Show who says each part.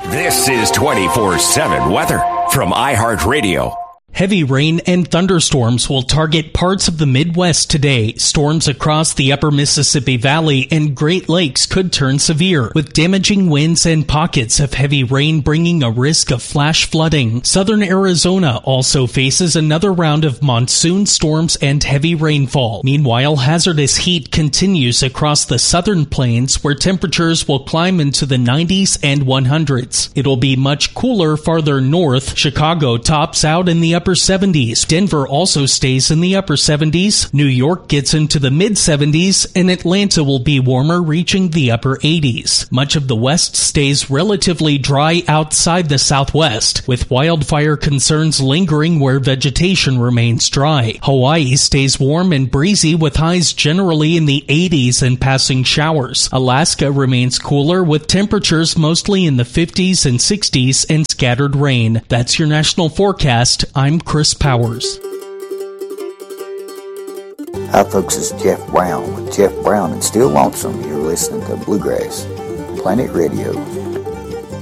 Speaker 1: This is 24/7 weather from iHeartRadio.
Speaker 2: Heavy rain and thunderstorms will target parts of the Midwest today. Storms across the upper Mississippi Valley and Great Lakes could turn severe, with damaging winds and pockets of heavy rain bringing a risk of flash flooding. Southern Arizona also faces another round of monsoon storms and heavy rainfall. Meanwhile, hazardous heat continues across the southern plains, where temperatures will climb into the 90s and 100s. It'll be much cooler farther north. Chicago tops out in the upper 70s. Denver also stays in the upper 70s. New York gets into the mid-70s, and Atlanta will be warmer, reaching the upper 80s. Much of the west stays relatively dry outside the southwest, with wildfire concerns lingering where vegetation remains dry. Hawaii stays warm and breezy, with highs generally in the 80s and passing showers. Alaska remains cooler, with temperatures mostly in the 50s and 60s and scattered rain. That's your national forecast. I'm Chris Powers.
Speaker 3: Hi folks, it's Jeff Brown with Jeff Brown and Still Lonesome. You're listening to Bluegrass Planet Radio.